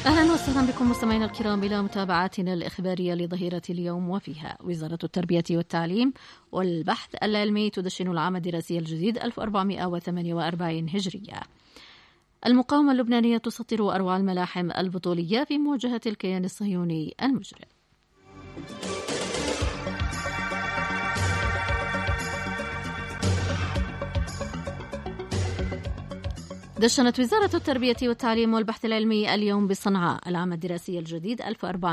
أهلا وسهلا بكم مستمعينا الكرام إلى متابعاتنا الإخبارية لظهيرة اليوم، وفيها وزارة التربية والتعليم والبحث العلمي تدشن العام الدراسي الجديد 1448 هجرية. المقاومة اللبنانية تسطر أروع الملاحم البطولية في مواجهة الكيان الصهيوني المجرم. دشنت وزارة التربية والتعليم والبحث العلمي اليوم بصنعاء العام الدراسي الجديد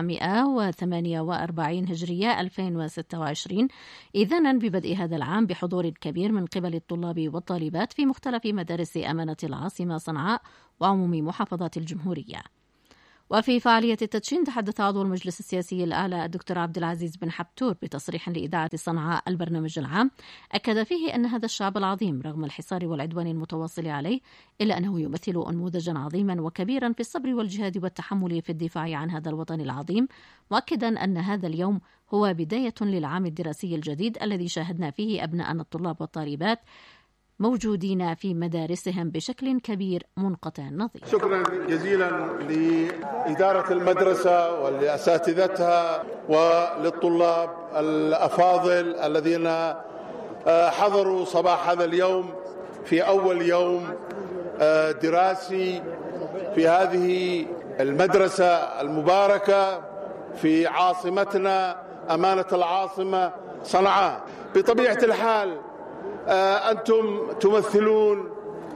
1448 هجرية 2026 إذانا ببدء هذا العام بحضور كبير من قبل الطلاب والطالبات في مختلف مدارس أمانة العاصمة صنعاء وعموم محافظات الجمهورية. وفي فعالية التدشين تحدث عضو المجلس السياسي الأعلى الدكتور عبد العزيز بن حبتور بتصريح لإذاعة صنعاء البرنامج العام، أكد فيه أن هذا الشعب العظيم رغم الحصار والعدوان المتواصل عليه إلا أنه يمثل أنموذجا عظيما وكبيرا في الصبر والجهاد والتحمل في الدفاع عن هذا الوطن العظيم، مؤكدا أن هذا اليوم هو بداية للعام الدراسي الجديد الذي شاهدنا فيه أبناءنا الطلاب والطالبات موجودين في مدارسهم بشكل كبير منقطع النظير. شكرا جزيلا لإدارة المدرسة ولأساتذتها وللطلاب الأفاضل الذين حضروا صباح هذا اليوم في أول يوم دراسي في هذه المدرسة المباركة في عاصمتنا أمانة العاصمة صنعاء. بطبيعة الحال أنتم تمثلون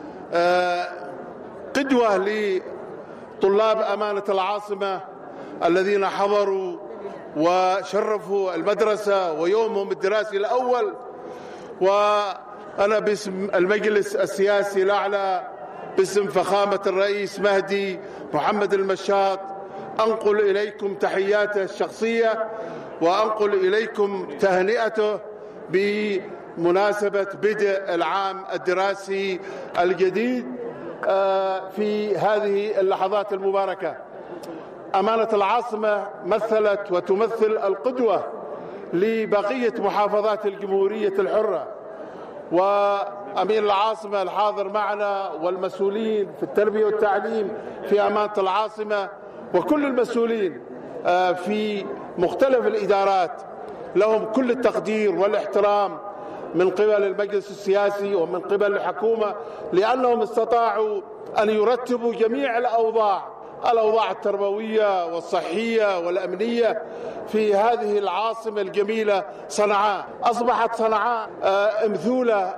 قدوة لطلاب أمانة العاصمة الذين حضروا وشرفوا المدرسة ويومهم الدراسي الأول، وأنا باسم المجلس السياسي الأعلى باسم فخامة الرئيس مهدي محمد المشاط أنقل إليكم تحياته الشخصية وأنقل إليكم تهنئته بمناسبة بدء العام الدراسي الجديد في هذه اللحظات المباركة. أمانة العاصمة مثلت وتمثل القدوة لبقية محافظات الجمهورية الحرة، وأمين العاصمة الحاضر معنا والمسؤولين في التربية والتعليم في أمانة العاصمة وكل المسؤولين في مختلف الإدارات لهم كل التقدير والاحترام من قبل المجلس السياسي ومن قبل الحكومة، لأنهم استطاعوا أن يرتبوا جميع الأوضاع التربوية والصحية والأمنية في هذه العاصمة الجميلة صنعاء. أصبحت صنعاء امثولة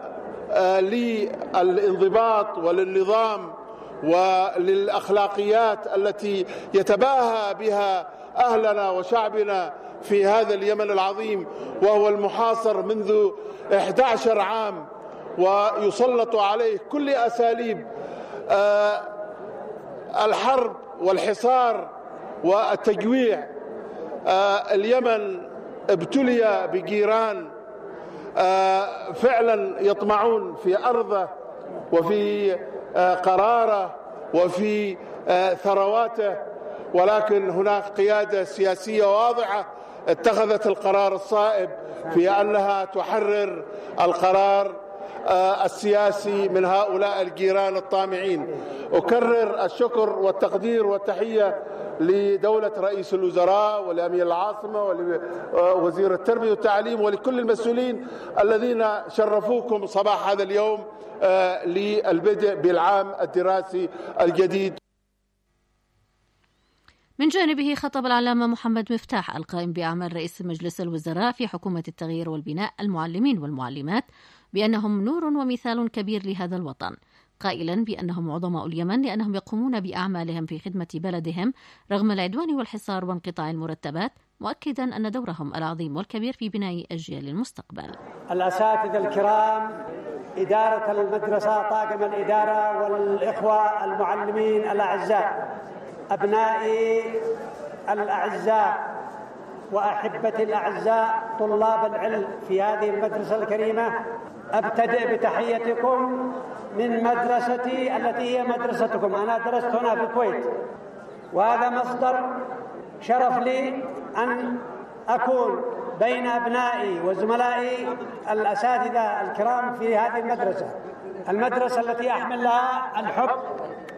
للانضباط وللنظام وللأخلاقيات التي يتباهى بها أهلنا وشعبنا في هذا اليمن العظيم، وهو المحاصر منذ 11 عام ويسلط عليه كل أساليب الحرب والحصار والتجويع. اليمن ابتلي بجيران فعلا يطمعون في أرضه وفي قراره وفي ثرواته، ولكن هناك قيادة سياسية واضحة اتخذت القرار الصائب في أنها تحرر القرار السياسي من هؤلاء الجيران الطامعين. أكرر الشكر والتقدير والتحية لدولة رئيس الوزراء ولأمير العاصمة ولوزير التربية والتعليم ولكل المسؤولين الذين شرفوكم صباح هذا اليوم للبدء بالعام الدراسي الجديد. من جانبه خطب العلامة محمد مفتاح القائم بأعمال رئيس مجلس الوزراء في حكومة التغيير والبناء المعلمين والمعلمات بأنهم نور ومثال كبير لهذا الوطن، قائلا بأنهم عظماء اليمن لأنهم يقومون بأعمالهم في خدمة بلدهم رغم العدوان والحصار وانقطاع المرتبات، مؤكدا أن دورهم العظيم والكبير في بناء أجيال المستقبل. الأساتذة الكرام، إدارة المدرسة، طاقم الإدارة، والإخوة المعلمين الأعزاء، أبنائي الأعزاء وأحبتي الأعزاء طلاب العلم في هذه المدرسة الكريمة، أبتدئ بتحيتكم من مدرستي التي هي مدرستكم. أنا درست هنا في الكويت، وهذا مصدر شرف لي أن أكون بين أبنائي وزملائي الأساتذة الكرام في هذه المدرسة التي أحمل لها الحب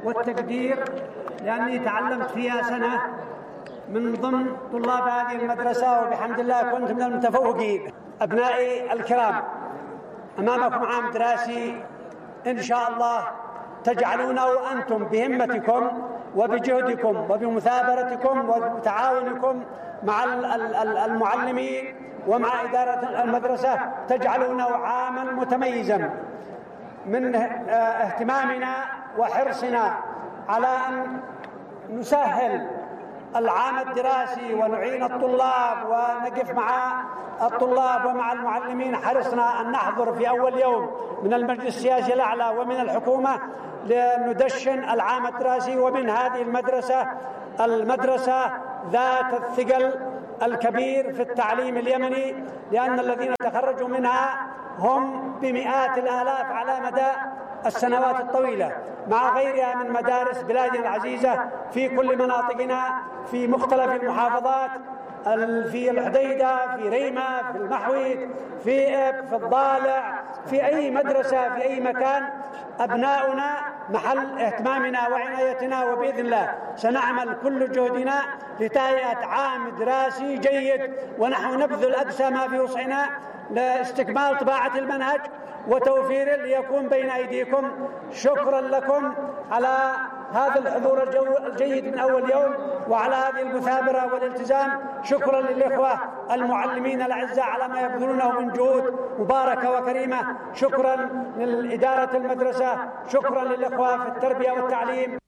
والتقدير لأني تعلمت فيها سنة من ضمن طلاب هذه المدرسة، وبحمد الله كنت من المتفوقين. أبنائي الكرام، أمامكم عام دراسي إن شاء الله تجعلونه أنتم بهمتكم وبجهدكم وبمثابرتكم وبتعاونكم مع المعلمين ومع إدارة المدرسة تجعلونه عاما متميزا من اهتمامنا وحرصنا على أن نسهل العام الدراسي ونعين الطلاب ونقف مع الطلاب ومع المعلمين. حرصنا أن نحضر في أول يوم من المجلس السياسي الأعلى ومن الحكومة لندشن العام الدراسي. ومن هذه المدرسة ذات الثقل الكبير في التعليم اليمني، لأن الذين تخرجوا منها هم بمئات الآلاف على مدى السنوات الطويلة، مع غيرها من مدارس بلادنا العزيزة في كل مناطقنا في مختلف المحافظات، في الحديدة، في ريمة، في المحويد، في الضالع، في أي مدرسة في أي مكان. أبناؤنا محل اهتمامنا وعنايتنا، وبإذن الله سنعمل كل جهدنا لتهيئة عام دراسي جيد، ونحن نبذل أقصى ما في وسعنا لاستكمال طباعة المنهج وتوفيره ليكون بين أيديكم. شكرا لكم على هذا الحضور الجيد من أول يوم وعلى هذه المثابرة والالتزام. شكرا للإخوة المعلمين الأعزاء على ما يبذلونه من جهود مباركة وكريمة. شكرا لإدارة المدرسة، شكرا للإخوة في التربية والتعليم.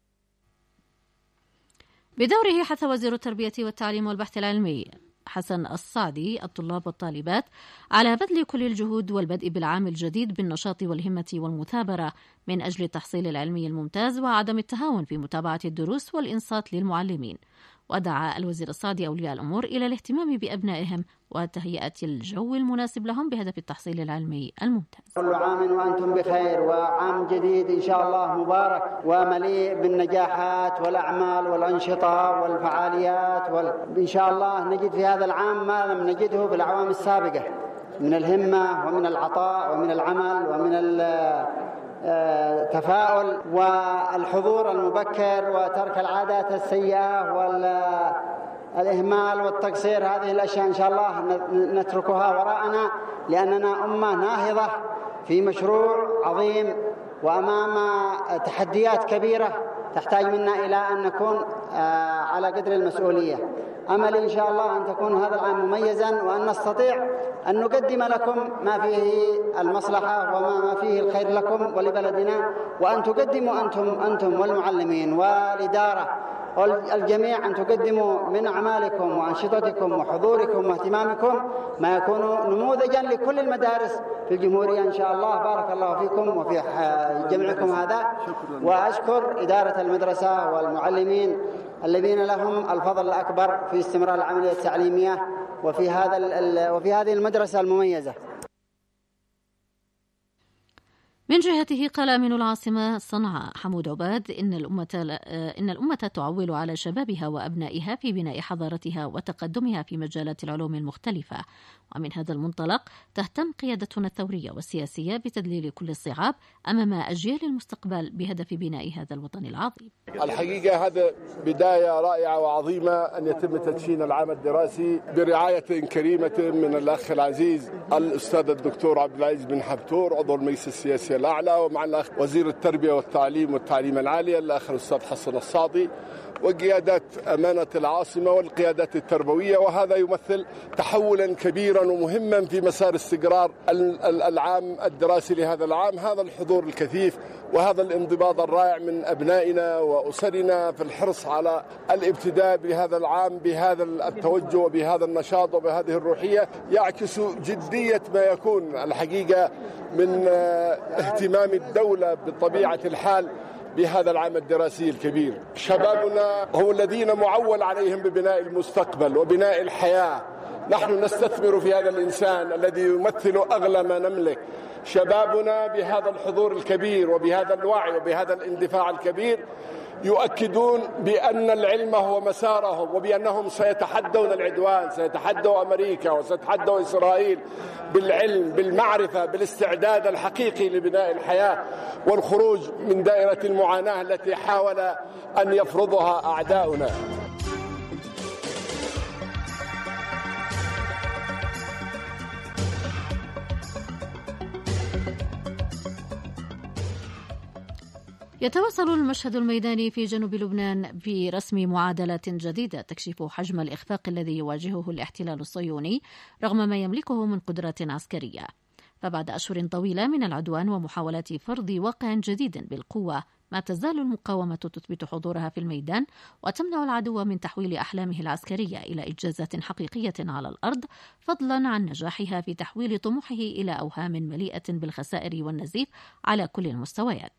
بدوره حث وزير التربية والتعليم والبحث العلمي حسن الصعدي الطلاب والطالبات على بذل كل الجهود والبدء بالعام الجديد بالنشاط والهمة والمثابرة من أجل التحصيل العلمي الممتاز وعدم التهاون في متابعة الدروس والإنصات للمعلمين. ودعا الوزير الصعدي أولياء الأمور إلى الاهتمام بأبنائهم وتهيئة الجو المناسب لهم بهدف التحصيل العلمي الممتاز. كل عام وأنتم بخير، وعام جديد إن شاء الله مبارك ومليء بالنجاحات والأعمال والأنشطة والفعاليات إن شاء الله نجد في هذا العام ما لم نجده بالأعوام السابقة من الهمة ومن العطاء ومن العمل ومن التفاؤل والحضور المبكر وترك العادات السيئة والإهمال والتقصير. هذه الأشياء إن شاء الله نتركها وراءنا، لأننا أمة ناهضة في مشروع عظيم وأمام تحديات كبيرة تحتاج منا إلى أن نكون على قدر المسؤولية. أملي إن شاء الله أن تكون هذا العام مميزا، وأن نستطيع أن نقدم لكم ما فيه المصلحة وما فيه الخير لكم ولبلدنا، وأن تقدموا أنتم والمعلمين والإدارة والجميع أن تقدموا من أعمالكم وأنشطتكم وحضوركم واهتمامكم ما يكون نموذجا لكل المدارس في الجمهورية إن شاء الله. بارك الله فيكم وفي جمعكم هذا، وأشكر إدارة المدرسة والمعلمين الذين لهم الفضل الأكبر في استمرار العملية التعليمية وفي هذه المدرسة المميزة. من جهته قال أمين العاصمة صنعاء حمود عباد إن الأمة تعول على شبابها وأبنائها في بناء حضارتها وتقدمها في مجالات العلوم المختلفة، ومن هذا المنطلق تهتم قيادتنا الثورية والسياسية بتدليل كل الصعاب أمام أجيال المستقبل بهدف بناء هذا الوطن العظيم. الحقيقة هذا بداية رائعة وعظيمة أن يتم تدشين العام الدراسي برعاية كريمة من الأخ العزيز الأستاذ الدكتور عبد العزيز بن حبتور عضو المجلس السياسي الأعلى، ومع الأخ وزير التربية والتعليم العالي الأخ الأستاذ حسن الصعدي، وقيادات أمانة العاصمة والقيادات التربوية. وهذا يمثل تحولا كبيرا ومهما في مسار استقرار العام الدراسي لهذا العام. هذا الحضور الكثيف وهذا الانضباط الرائع من أبنائنا وأسرنا في الحرص على الابتداء بهذا العام بهذا التوجه وبهذا النشاط وبهذه الروحية يعكس جدية ما يكون الحقيقة من اهتمام الدولة بطبيعة الحال بهذا العام الدراسي الكبير. شبابنا هم الذين معول عليهم ببناء المستقبل وبناء الحياة، نحن نستثمر في هذا الإنسان الذي يمثل أغلى ما نملك. شبابنا بهذا الحضور الكبير وبهذا الوعي وبهذا الاندفاع الكبير يؤكدون بأن العلم هو مسارهم، وبأنهم سيتحدون العدوان، سيتحدوا أمريكا وسيتحدوا إسرائيل بالعلم، بالمعرفة، بالاستعداد الحقيقي لبناء الحياة والخروج من دائرة المعاناة التي حاول أن يفرضها أعداؤنا. يتواصل المشهد الميداني في جنوب لبنان برسم معادلات جديدة تكشف حجم الإخفاق الذي يواجهه الاحتلال الصهيوني رغم ما يملكه من قدرات عسكرية. فبعد أشهر طويلة من العدوان ومحاولات فرض واقع جديد بالقوة، ما تزال المقاومة تثبت حضورها في الميدان وتمنع العدو من تحويل أحلامه العسكرية إلى إنجازات حقيقية على الأرض، فضلا عن نجاحها في تحويل طموحه إلى أوهام مليئة بالخسائر والنزيف على كل المستويات.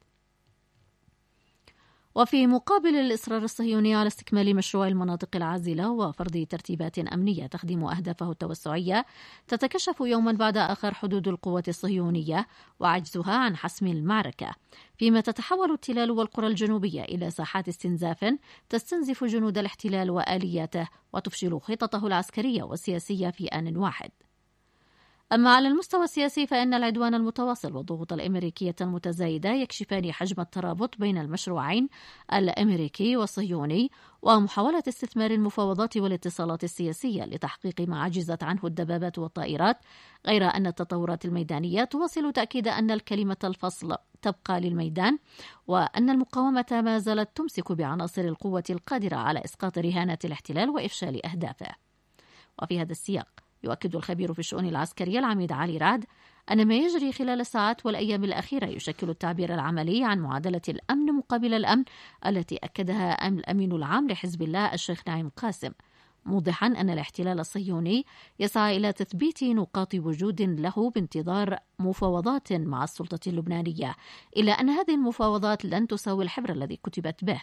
وفي مقابل الإصرار الصهيوني على استكمال مشروع المناطق العازلة وفرض ترتيبات أمنية تخدم أهدافه التوسعية، تتكشف يوما بعد آخر حدود القوة الصهيونية وعجزها عن حسم المعركة، فيما تتحول التلال والقرى الجنوبية إلى ساحات استنزاف تستنزف جنود الاحتلال وآلياته وتفشل خططه العسكرية والسياسية في آن واحد. أما على المستوى السياسي فإن العدوان المتواصل والضغوط الأمريكية المتزايدة يكشفان حجم الترابط بين المشروعين الأمريكي والصهيوني ومحاولة استثمار المفاوضات والاتصالات السياسية لتحقيق ما عجزت عنه الدبابات والطائرات، غير أن التطورات الميدانية تواصل تأكيد أن الكلمة الفصل تبقى للميدان، وأن المقاومة ما زالت تمسك بعناصر القوة القادرة على إسقاط رهانات الاحتلال وإفشال أهدافه. وفي هذا السياق يؤكد الخبير في الشؤون العسكرية العميد علي رعد أن ما يجري خلال الساعات والأيام الأخيرة يشكل التعبير العملي عن معادلة الأمن مقابل الأمن التي أكدها الأمين العام لحزب الله الشيخ نعيم قاسم، موضحا أن الاحتلال الصهيوني يسعى إلى تثبيت نقاط وجود له بانتظار مفاوضات مع السلطة اللبنانية، إلا أن هذه المفاوضات لن تساوي الحبر الذي كتبت به.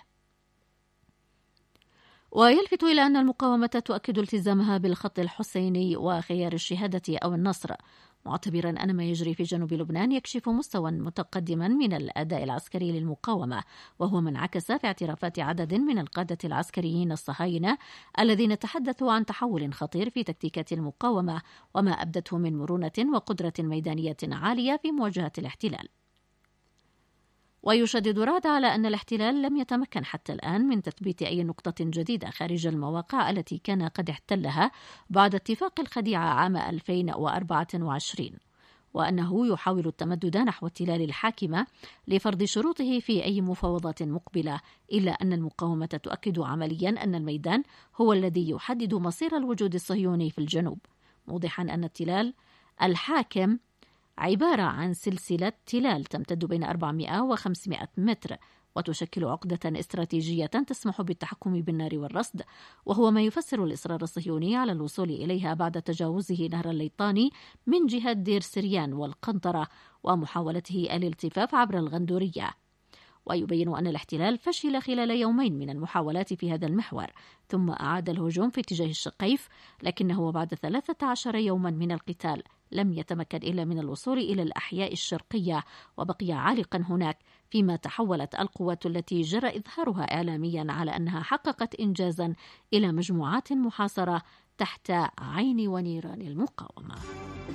ويلفت إلى أن المقاومة تؤكد التزامها بالخط الحسيني وخيار الشهادة أو النصر، معتبرا أن ما يجري في جنوب لبنان يكشف مستوى متقدما من الأداء العسكري للمقاومة، وهو ما انعكس في اعترافات عدد من القادة العسكريين الصهاينة الذين تحدثوا عن تحول خطير في تكتيكات المقاومة وما أبدته من مرونة وقدرة ميدانية عالية في مواجهة الاحتلال. ويشدد رعد على أن الاحتلال لم يتمكن حتى الآن من تثبيت أي نقطة جديدة خارج المواقع التي كان قد احتلها بعد اتفاق الخديعة عام 2024، وأنه يحاول التمدد نحو التلال الحاكمة لفرض شروطه في أي مفاوضات مقبلة، إلا أن المقاومة تؤكد عمليا أن الميدان هو الذي يحدد مصير الوجود الصهيوني في الجنوب، موضحا أن التلال الحاكم عبارة عن سلسلة تلال تمتد بين 400 و500 متر، وتشكل عقدة استراتيجية تسمح بالتحكم بالنار والرصد، وهو ما يفسر الإصرار الصهيوني على الوصول إليها بعد تجاوزه نهر الليطاني من جهة دير سريان والقنطرة ومحاولته الالتفاف عبر الغندورية. ويبين أن الاحتلال فشل خلال يومين من المحاولات في هذا المحور، ثم أعاد الهجوم في اتجاه الشقيف، لكنه بعد 13 يوما من القتال لم يتمكن إلا من الوصول إلى الأحياء الشرقية وبقي عالقا هناك، فيما تحولت القوات التي جرى إظهارها إعلاميا على أنها حققت إنجازا إلى مجموعات محاصرة تحت عين ونيران المقاومة.